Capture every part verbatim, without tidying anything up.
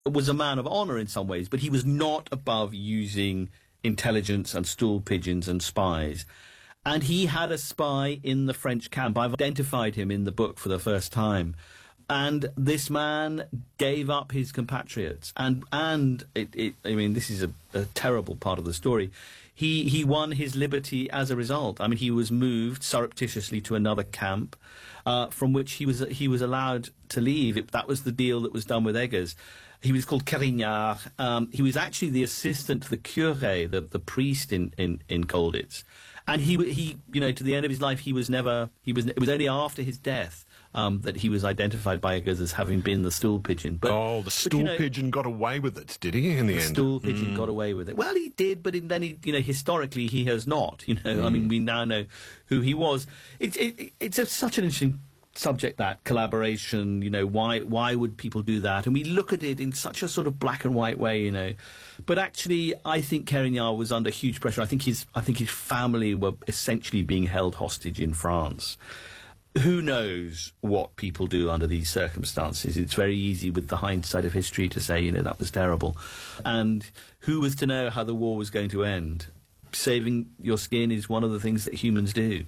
was a man of honour in some ways, but he was not above using intelligence and stool pigeons and spies. And he had a spy in the French camp. I've identified him in the book for the first time. And this man gave up his compatriots. And, and it, it, I mean, this is a, a terrible part of the story. He, he won his liberty as a result. I mean, he was moved surreptitiously to another camp, uh, from which he was, he was allowed to leave. It, that was the deal that was done with Eggers. He was called Carignard. Um, he was actually the assistant to the curé, the, the priest in, in, in Colditz. And he, he, you know, to the end of his life, he was never, he was, it was only after his death um, that he was identified by Eggers as having been the stool pigeon. But, oh, the stool but, you know, pigeon got away with it, did he, in the, the end? stool pigeon mm. got away with it. Well, he did, but then, he, you know, historically he has not. You know, mm. I mean, we now know who he was. It, it, it's a, such an interesting subject, that collaboration, you know, why why would people do that? And we look at it in such a sort of black and white way, you know. But actually, I think Carignard was under huge pressure. I think his I think his family were essentially being held hostage in France. Who knows what people do under these circumstances? It's very easy with the hindsight of history to say, you know, that was terrible. And who was to know how the war was going to end? Saving your skin is one of the things that humans do.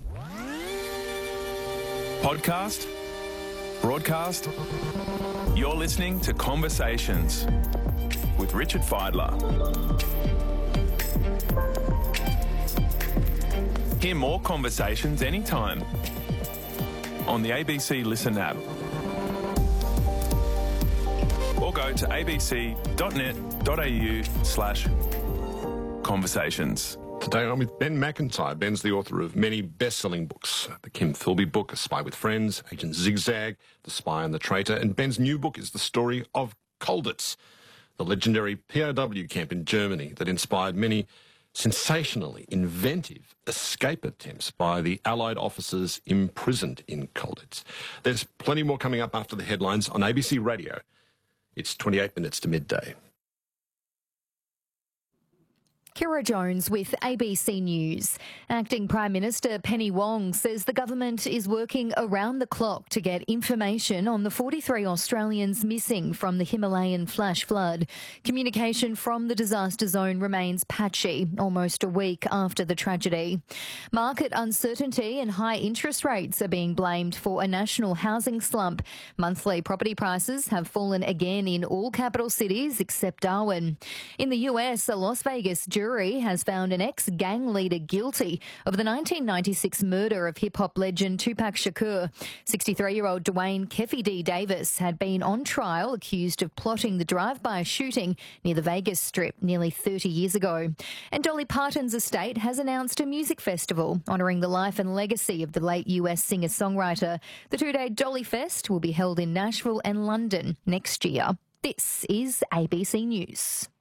Podcast, broadcast, you're listening to Conversations with Richard Fidler. Hear more conversations anytime on the A B C Listen app or go to abc.net.au slash conversations. Today I'm with Ben McIntyre. Ben's the author of many best-selling books. The Kim Philby book, A Spy with Friends, Agent Zigzag, The Spy and the Traitor, and Ben's new book is the story of Colditz, the legendary P O W camp in Germany that inspired many sensationally inventive escape attempts by the Allied officers imprisoned in Colditz. There's plenty more coming up after the headlines on A B C Radio. It's twenty-eight minutes to midday. Kira Jones with A B C News. Acting Prime Minister Penny Wong says the government is working around the clock to get information on the forty-three Australians missing from the Himalayan flash flood. Communication from the disaster zone remains patchy almost a week after the tragedy. Market uncertainty and high interest rates are being blamed for a national housing slump. Monthly property prices have fallen again in all capital cities except Darwin. In the U S, a Las Vegas jury has found an ex-gang leader guilty of the nineteen ninety-six murder of hip-hop legend Tupac Shakur. sixty-three-year-old Dwayne Keffy D. Davis had been on trial accused of plotting the drive-by shooting near the Vegas Strip nearly thirty years ago. And Dolly Parton's estate has announced a music festival honouring the life and legacy of the late U S singer-songwriter. The two-day Dolly Fest will be held in Nashville and London next year. This is A B C News.